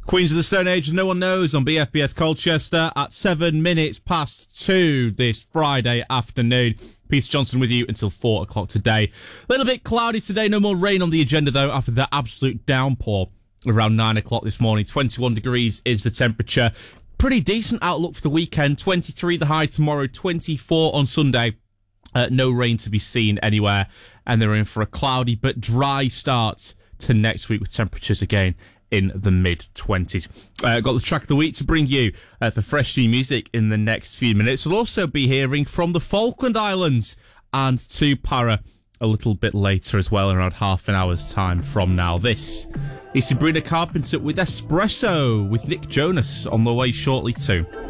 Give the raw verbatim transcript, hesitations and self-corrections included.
Queens of the Stone Age, No One Knows on B F B S Colchester at seven minutes past two this Friday afternoon. Peter Johnson with you until four o'clock today. A little bit cloudy today, no more rain on the agenda though after that absolute downpour around nine o'clock this morning. twenty-one degrees is the temperature. Pretty decent outlook for the weekend. twenty-three the high tomorrow, twenty-four on Sunday. Uh, no rain to be seen anywhere, and they're in for a cloudy but dry start to next week with temperatures again in the mid-twenties. Uh, got the track of the week to bring you uh, for fresh new music in the next few minutes. We'll also be hearing from the Falkland Islands and to Para a little bit later as well, around half an hour's time from now. This is Sabrina Carpenter with Espresso with Nick Jonas on the way shortly too.